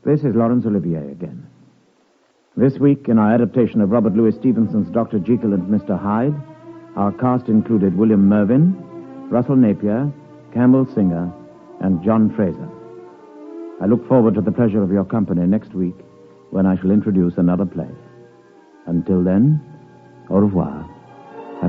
This is Laurence Olivier again. This week, in our adaptation of Robert Louis Stevenson's Dr. Jekyll and Mr. Hyde, our cast included William Mervyn, Russell Napier, Campbell Singer, and John Fraser. I look forward to the pleasure of your company next week when I shall introduce another play. Until then, au revoir.